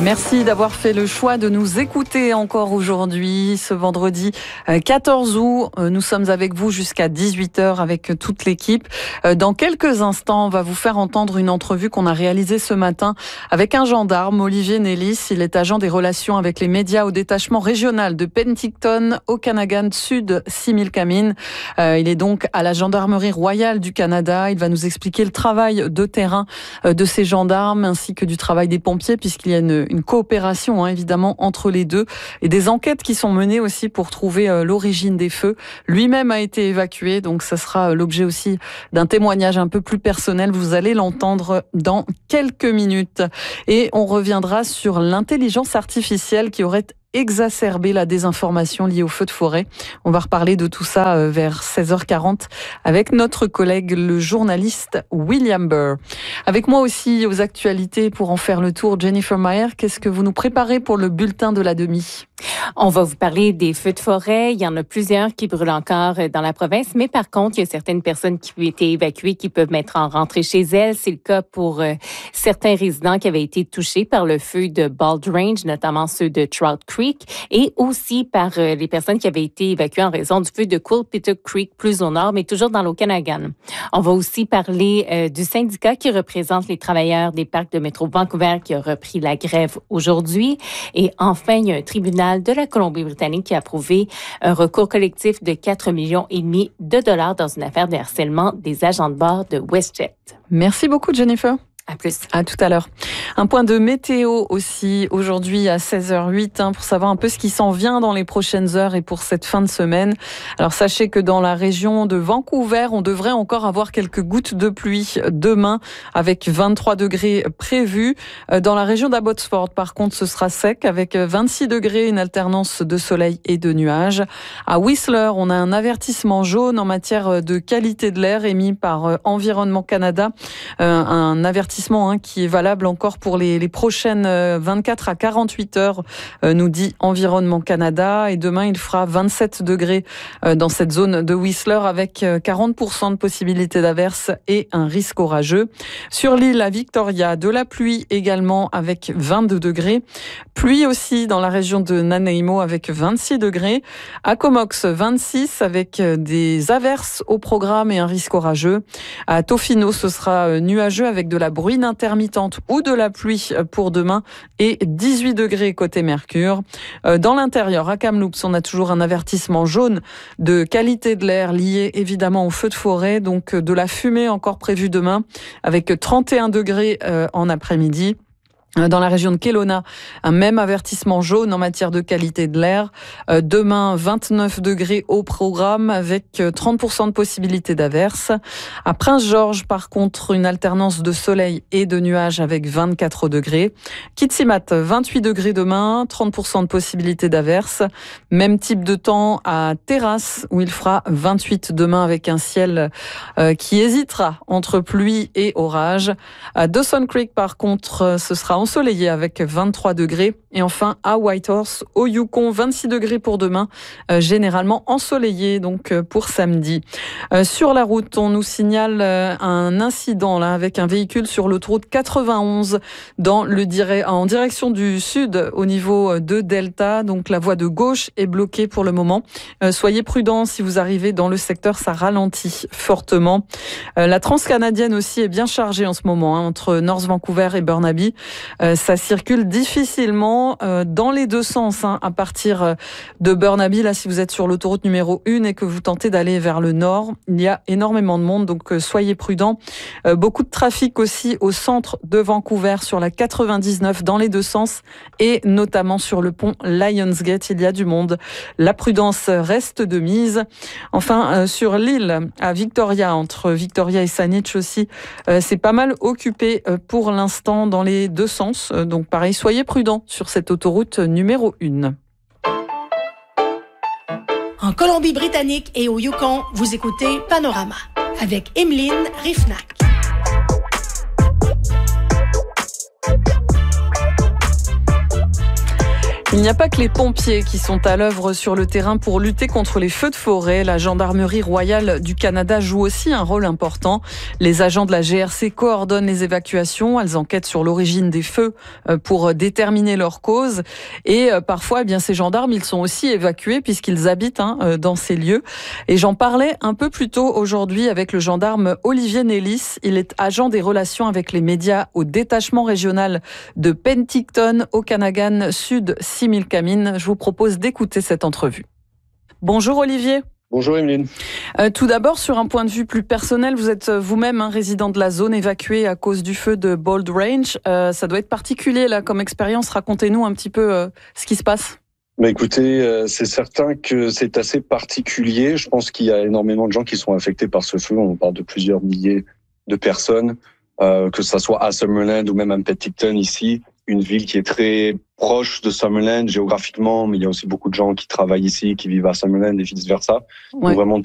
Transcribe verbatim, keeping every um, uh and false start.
Merci d'avoir fait le choix de nous écouter encore aujourd'hui, ce vendredi quatorze août. Nous sommes avec vous jusqu'à dix-huit heures avec toute l'équipe. Dans quelques instants, on va vous faire entendre une entrevue qu'on a réalisée ce matin avec un gendarme, Olivier Nellis. Il est agent des relations avec les médias au détachement régional de Penticton, Okanagan Sud, Similkameen. Il est donc à la gendarmerie royale du Canada. Il va nous expliquer le travail de terrain de ces gendarmes ainsi que du travail des pompiers, puisqu'il y a une, une coopération hein, évidemment entre les deux et des enquêtes qui sont menées aussi pour trouver euh, l'origine des feux. Lui-même a été évacué, donc ça sera l'objet aussi d'un témoignage un peu plus personnel. Vous allez l'entendre dans quelques minutes. Et on reviendra sur l'intelligence artificielle qui aurait exacerber la désinformation liée aux feux de forêt. On va reparler de tout ça vers seize heures quarante avec notre collègue, le journaliste William Burr. Avec moi aussi aux actualités pour en faire le tour, Jennifer Mayer, qu'est-ce que vous nous préparez pour le bulletin de la demi? On va vous parler des feux de forêt. Il y en a plusieurs qui brûlent encore dans la province, mais par contre, il y a certaines personnes qui ont été évacuées qui peuvent maintenant rentrer chez elles. C'est le cas pour euh, certains résidents qui avaient été touchés par le feu de Bald Range, notamment ceux de Trout Creek, et aussi par euh, les personnes qui avaient été évacuées en raison du feu de Coolpituck Creek, plus au nord, mais toujours dans l'Okanagan. On va aussi parler euh, du syndicat qui représente les travailleurs des parcs de métro Vancouver qui a repris la grève aujourd'hui. Et enfin, il y a un tribunal de la Colombie-Britannique qui a approuvé un recours collectif de quatre millions et demi de dollars dans une affaire de harcèlement des agents de bord de WestJet. Merci beaucoup, Jennifer. À plus. À tout à l'heure. Un point de météo aussi aujourd'hui à seize heures huit hein, pour savoir un peu ce qui s'en vient dans les prochaines heures et pour cette fin de semaine. Alors sachez que dans la région de Vancouver, on devrait encore avoir quelques gouttes de pluie demain avec vingt-trois degrés prévus. Dans la région d'Abbotsford, par contre, ce sera sec avec vingt-six degrés, une alternance de soleil et de nuages. À Whistler, on a un avertissement jaune en matière de qualité de l'air émis par Environnement Canada. Euh, un avertissement Hein, qui est valable encore pour les, les prochaines vingt-quatre à quarante-huit heures, euh, nous dit Environnement Canada. Et demain, il fera vingt-sept degrés euh, dans cette zone de Whistler avec quarante pour cent de possibilité d'averse et un risque orageux. Sur l'île à Victoria, de la pluie également avec vingt-deux degrés. Pluie aussi dans la région de Nanaimo avec vingt-six degrés. À Comox, vingt-six avec des averses au programme et un risque orageux. À Tofino, ce sera nuageux avec de la bruine intermittente ou de la pluie pour demain et dix-huit degrés côté Mercure. Dans l'intérieur, à Kamloops, on a toujours un avertissement jaune de qualité de l'air lié évidemment au feu de forêt, donc de la fumée encore prévue demain avec trente et un degrés en après-midi. Dans la région de Kelowna, un même avertissement jaune en matière de qualité de l'air. Demain, vingt-neuf degrés au programme avec trente pour cent de possibilité d'averse. À Prince-Georges, par contre, une alternance de soleil et de nuages avec vingt-quatre degrés. Kitimat, vingt-huit degrés demain, trente pour cent de possibilité d'averse. Même type de temps à Terrasse où il fera vingt-huit demain avec un ciel qui hésitera entre pluie et orage. À Dawson Creek, par contre, ce sera ensoleillé avec vingt-trois degrés. Et enfin, à Whitehorse, au Yukon, vingt-six degrés pour demain, euh, généralement ensoleillé donc euh, pour samedi. Euh, sur la route, on nous signale euh, un incident là avec un véhicule sur l'autoroute quatre-vingt-onze dans le dire- en direction du sud au niveau de Delta. Donc la voie de gauche est bloquée pour le moment. Euh, soyez prudents si vous arrivez dans le secteur, ça ralentit fortement. Euh, la transcanadienne aussi est bien chargée en ce moment hein, entre North Vancouver et Burnaby. Euh, ça circule difficilement euh, dans les deux sens hein, à partir de Burnaby. Là, si vous êtes sur l'autoroute numéro un et que vous tentez d'aller vers le nord, il y a énormément de monde, donc euh, soyez prudents. Euh, beaucoup de trafic aussi au centre de Vancouver sur la quatre-vingt-dix-neuf dans les deux sens et notamment sur le pont Lionsgate, il y a du monde. La prudence reste de mise. Enfin, euh, sur l'île à Victoria, entre Victoria et Saanich aussi, euh, c'est pas mal occupé euh, pour l'instant dans les deux sens. Donc pareil, soyez prudents sur cette autoroute numéro un. En Colombie-Britannique et au Yukon, vous écoutez Panorama avec Emeline Rifnac. Il n'y a pas que les pompiers qui sont à l'œuvre sur le terrain pour lutter contre les feux de forêt. La Gendarmerie royale du Canada joue aussi un rôle important. Les agents de la G R C coordonnent les évacuations. Elles enquêtent sur l'origine des feux pour déterminer leur cause. Et parfois, eh bien, ces gendarmes, ils sont aussi évacués puisqu'ils habitent hein, dans ces lieux. Et j'en parlais un peu plus tôt aujourd'hui avec le gendarme Olivier Nélis. Il est agent des relations avec les médias au détachement régional de Penticton, Okanagan Sud, Similkameen. Je vous propose d'écouter cette entrevue. Bonjour Olivier. Bonjour Emeline. Euh, tout d'abord, sur un point de vue plus personnel, vous êtes vous-même un résident de la zone évacuée à cause du feu de Bold Range. Euh, ça doit être particulier là comme expérience. Racontez-nous un petit peu euh, ce qui se passe. Bah écoutez, euh, c'est certain que c'est assez particulier. Je pense qu'il y a énormément de gens qui sont affectés par ce feu. On parle de plusieurs milliers de personnes, euh, que ce soit à Summerland ou même à Penticton ici. Une ville qui est très proche de Summerland géographiquement, mais il y a aussi beaucoup de gens qui travaillent ici, qui vivent à Summerland et vice-versa. Ouais. Donc vraiment